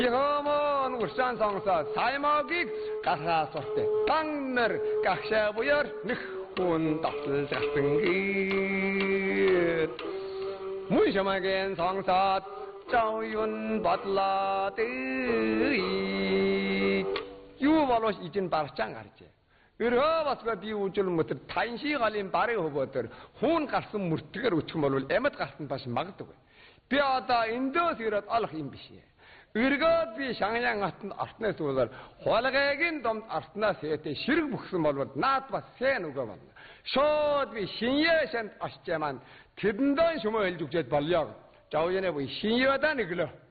이험은 울산 성서 사이마기 가사sorte 땅ner 각샤부여 늑훈 덕슬 작승기 무시마겐 성사 자윤 바틀라드 유발로 이진 바르짱 알지 으르바스가 비우줄 못들 단시 갈림 바래 호버들 혼 가슴 무르트가 우트몰을 에맛 가슴 바시 막도 비아다 인도스이rat 알х юм биш ээ. Өргөөд би шангаан артнаас болоор хуалгаагийн домд артнаас яатэ ширэг бүхсэн болвол наад бас сэн үгүй байна. Шууд би шинье шанд ашчаман тэдэндээ шумөө хэлж өгчээд болёо. Жавьяне би шиньеадаа нэглөө.